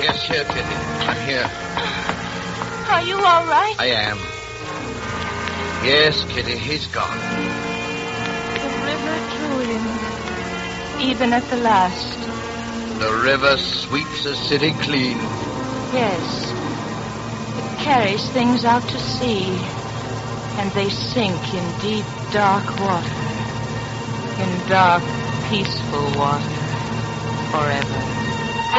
Yes, here, Kitty. I'm here. Are you all right? I am. Yes, Kitty, he's gone. The river drew him, even at the last. The river sweeps a city clean. Yes. It carries things out to sea, and they sink in deep, dark water. In dark, peaceful water, forever.